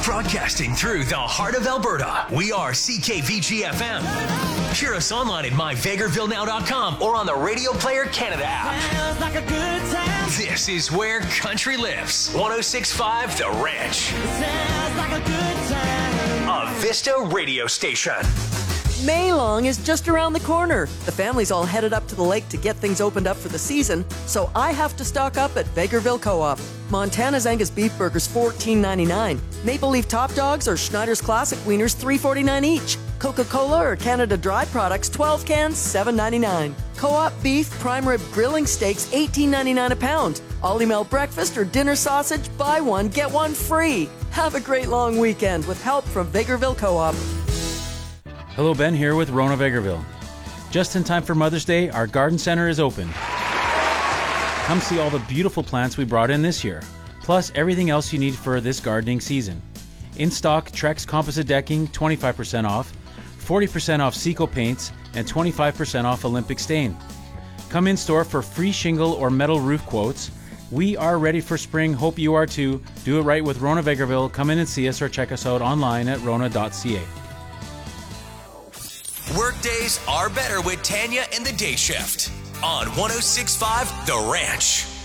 Broadcasting through the heart of Alberta, we are CKVG-FM. Hear us online at myvegrevillenow.com or on the Radio Player Canada app. Like a good time. This is where country lives. 106.5 The Ranch. Like a good time. A Vista radio station. May Long is just around the corner. The family's all headed up to the lake to get things opened up for the season, so I have to stock up at Vegreville Co-op. Montana's Angus beef burgers $14.99. Maple Leaf Top Dogs or Schneider's Classic Wieners $3.49 each. Coca-Cola or Canada Dry products 12 cans $7.99. Co-op beef prime rib grilling steaks $18.99 a pound. Ollie Mel breakfast or dinner sausage, buy one, get one free. Have a great long weekend with help from Vegreville Co-op. Hello, Ben here with Rona Vegreville. Just in time for Mother's Day, our garden center is open. Come see all the beautiful plants we brought in this year, plus everything else you need for this gardening season. In stock, Trex composite decking, 25% off, 40% off Seco paints, and 25% off Olympic stain. Come in store for free shingle or metal roof quotes. We are ready for spring, hope you are too. Do it right with Rona Vegreville. Come in and see us or check us out online at rona.ca. Workdays are better with Tanya and the Day Shift on 106.5 The Ranch.